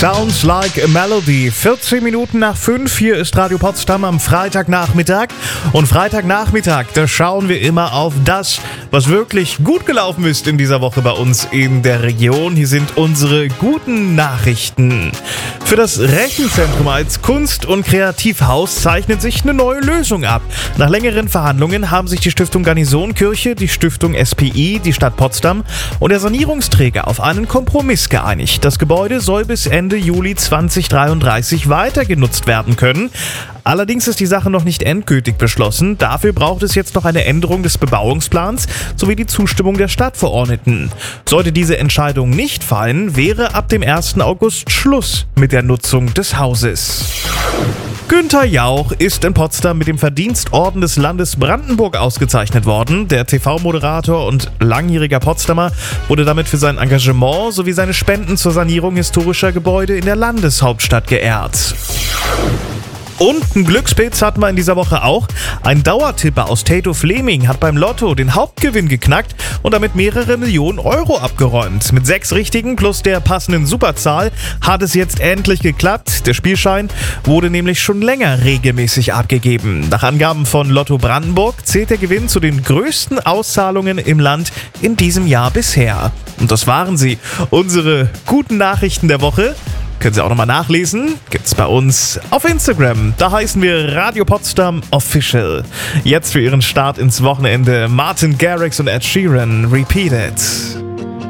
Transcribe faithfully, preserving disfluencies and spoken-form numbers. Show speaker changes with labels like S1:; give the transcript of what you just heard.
S1: Sounds like a Melody. vierzehn Minuten nach fünf, hier ist Radio Potsdam am Freitagnachmittag. Und Freitagnachmittag, da schauen wir immer auf das, was wirklich gut gelaufen ist in dieser Woche bei uns in der Region. Hier sind unsere guten Nachrichten. Für das Rechenzentrum als Kunst- und Kreativhaus zeichnet sich eine neue Lösung ab. Nach längeren Verhandlungen haben sich die Stiftung Garnisonkirche, die Stiftung S P I, die Stadt Potsdam und der Sanierungsträger auf einen Kompromiss geeinigt. Das Gebäude soll bis Ende Juli zweitausenddreiunddreißig weiter genutzt werden können. Allerdings ist die Sache noch nicht endgültig beschlossen. Dafür braucht es jetzt noch eine Änderung des Bebauungsplans sowie die Zustimmung der Stadtverordneten. Sollte diese Entscheidung nicht fallen, wäre ab dem ersten August Schluss mit der Nutzung des Hauses. Günther Jauch ist in Potsdam mit dem Verdienstorden des Landes Brandenburg ausgezeichnet worden. Der T V-Moderator und langjähriger Potsdamer wurde damit für sein Engagement sowie seine Spenden zur Sanierung historischer Gebäude in der Landeshauptstadt geehrt. Und ein Glückspilz hatten wir in dieser Woche auch. Ein Dauertipper aus Tato-Fleming hat beim Lotto den Hauptgewinn geknackt und damit mehrere Millionen Euro abgeräumt. Mit sechs Richtigen plus der passenden Superzahl hat es jetzt endlich geklappt. Der Spielschein wurde nämlich schon länger regelmäßig abgegeben. Nach Angaben von Lotto Brandenburg zählt der Gewinn zu den größten Auszahlungen im Land in diesem Jahr bisher. Und das waren sie, unsere guten Nachrichten der Woche. Können Sie auch nochmal nachlesen. Gibt's bei uns auf Instagram. Da heißen wir Radio Potsdam Official. Jetzt für Ihren Start ins Wochenende Martin Garrix und Ed Sheeran. Repeat It.